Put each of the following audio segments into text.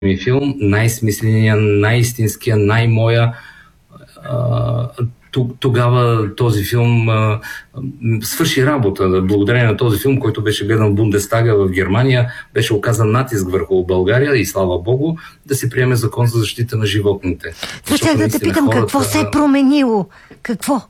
ми филм, най-смисления, най-истинския, най-моя. Тогава този филм свърши работа. Благодарение на този филм, който беше гледан в Бундестага в Германия, беше оказан натиск върху България и слава Богу да се приеме закон за защита на животните. Чак да те питам, какво се е променило? Какво?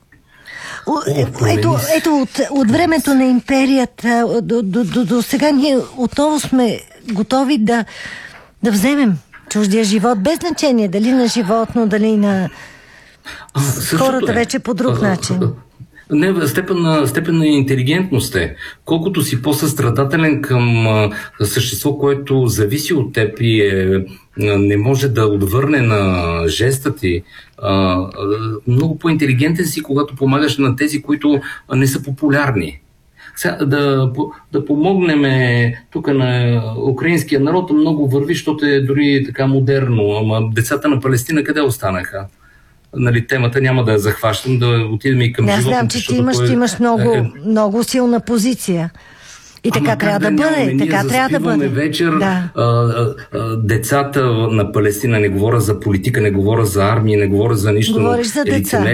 Ето от времето на империята до сега ние отново сме готови да вземем чуждия живот, без значение дали на животно, дали на хората вече по друг начин. Не, степен на интелигентност е. Колкото си по-състрадателен към същество, което зависи от теб и не може да отвърне на жеста ти, много по-интелигентен си, когато помагаш на тези, които не са популярни. Сега, да помогнем тук на украинския народ много върви, защото е дори така модерно. Ама децата на Палестина къде останаха? Нали, темата няма да я захващам, да отидем и към животните. Аз знам, че ти имаш много силна позиция. И така трябва да бъде. Така трябва да бъде. Вечер децата на Палестина, не говоря за политика, не говоря за армия, не говоря за нищо. Говориш за деца.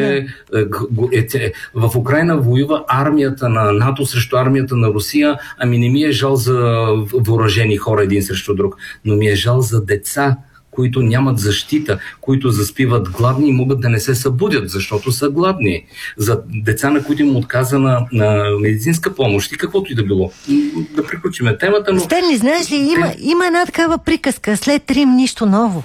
В Украйна воюва армията на НАТО срещу армията на Русия. Ами не ми е жал за въоръжени хора един срещу друг, но ми е жал за деца, които нямат защита, които заспиват гладни и могат да не се събудят, защото са гладни. За деца, на които им отказана на медицинска помощ и каквото и да било. Да приключиме темата, но... Стенли, знаеш ли, има една такава приказка. След Рим нищо ново.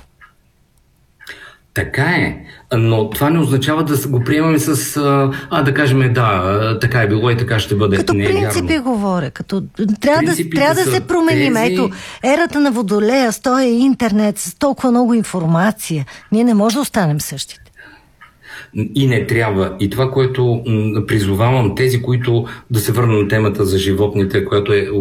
Така е, но това не означава да го приемаме с... да кажем, така е било и така ще бъде. Като принципи говоря, трябва да се променим. Ето, ерата на Водолея, с този интернет, с толкова много информация. Ние не можем да останем същите. И не трябва. И това, което призовавам тези, които да се върна на темата за животните, която е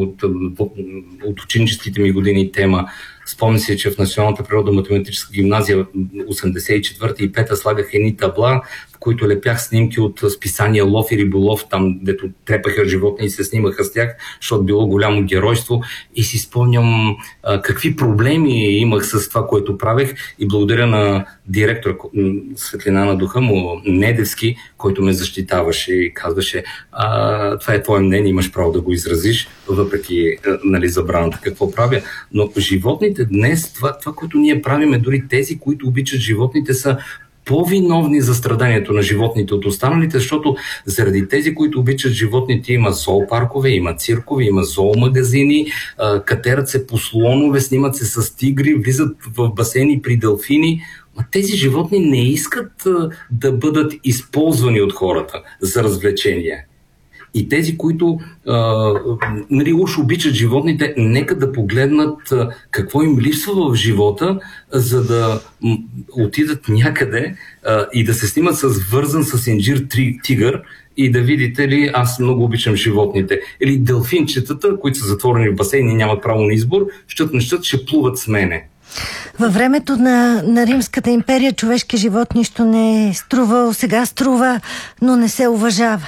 от ученическите ми години тема. Спомня се, че в Националната природо-математическа гимназия 84-та и 5-та слагах едни табла, в които лепях снимки от списания Лов и риболов, там дето трепаха животни и се снимаха с тях, защото било голямо геройство. И си спомням какви проблеми имах с това, което правех, и благодаря на директор Светлина на духа му, Недевски, който ме защитаваше и казваше: това е твое мнение, имаш право да го изразиш, въпреки забраната какво правя. Но животните днес, това, което ние правиме, дори тези, които обичат животните, са по-виновни за страданието на животните от останалите, защото заради тези, които обичат животните, има зоопаркове, има циркове, има зоомагазини, катерат се по слонове, снимат се с тигри, влизат в басейни при делфини. Тези животни не искат да бъдат използвани от хората за развлечение. И тези, които уж обичат животните, нека да погледнат какво им липсва в живота, за да отидат някъде и да се снимат с вързан с инжир тигър и да видите ли, аз много обичам животните. Или делфинчетата, които са затворени в басейни и нямат право на избор, ще плуват с мене. Във времето на Римската империя човешки живот нищо не е струвал, сега струва, но не се уважава.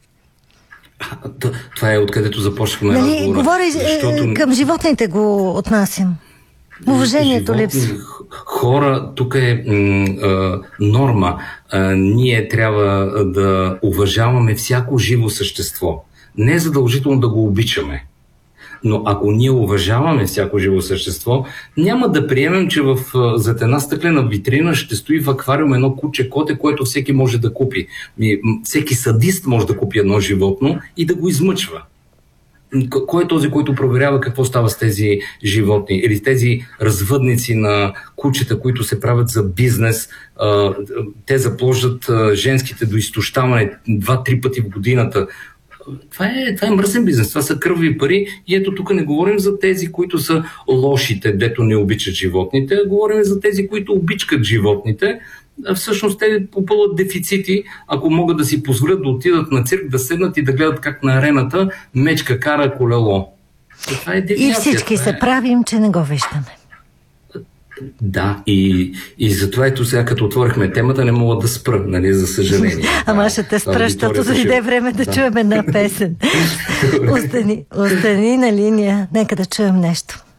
Това е откъдето започнахме разговора. Говори, към животните го отнасям. Уважението липсва. Хора, тук е норма. Ние трябва да уважаваме всяко живо същество. Не е задължително да го обичаме. Но ако ние уважаваме всяко живо същество, няма да приемем, че зад една стъклена витрина ще стои в аквариум едно куче коте, което всеки може да купи. Всеки садист може да купи едно животно и да го измъчва. Кой е този, който проверява какво става с тези животни? Или тези развъдници на кучета, които се правят за бизнес, те заплождат женските до изтощаване 2-3 пъти в годината. Това е мръсен бизнес, това са кръвни пари и ето тук не говорим за тези, които са лошите, дето не обичат животните, говорим за тези, които обичкат животните. Всъщност те попълват дефицити, ако могат да си позволят да отидат на цирк, да седнат и да гледат как на арената мечка кара колело. Това е девиация. И всички се правим, че не го виждаме. Да, и затова ето сега, като отворихме темата, не мога да спра, за съжаление. Ама ще те спра, защото дойде време да чуем една песен. Остани на линия, нека да чуем нещо.